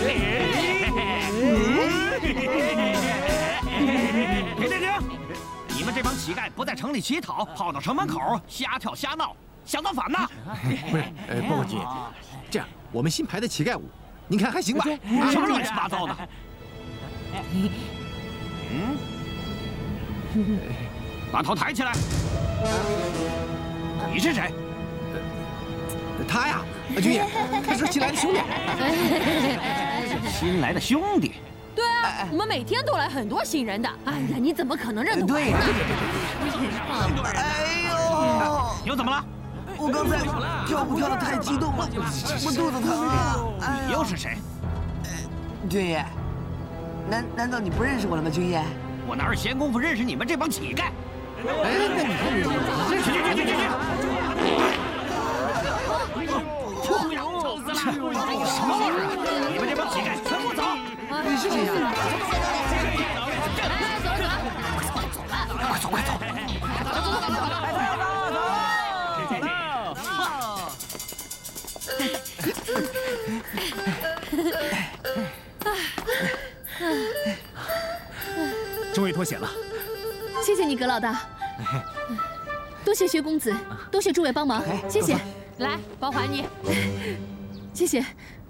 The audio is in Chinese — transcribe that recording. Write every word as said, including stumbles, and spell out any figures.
停停停！你们这帮乞丐不在城里乞讨，跑到城门口瞎跳瞎闹，想造反呢？ 不是，呃，报告姐，这样我们新排的乞丐舞，您看还行吧？ 什么乱七八糟的？嗯，把头抬起来。你是谁？ 他呀，军爷，他是新来的兄弟。 新来的兄弟。 对啊，我们每天都来很多新人的。哎呀，你怎么可能认得我？ 对呀。 哎呦！又怎么了？ 我刚才跳舞跳得太激动了，我肚子疼啊！ 你又是谁？ 军爷，难难道你不认识我了吗？军爷， 我哪有闲工夫认识你们这帮乞丐？哎，那你看你，去去去去去去！臭死了！什么味儿啊？你们这帮乞丐全给我走！ 你是谁呀？ 快走快走！ 终于脱险了， 谢谢你，葛老大。多谢薛公子，多谢诸位帮忙，谢谢。来，包还你。谢谢。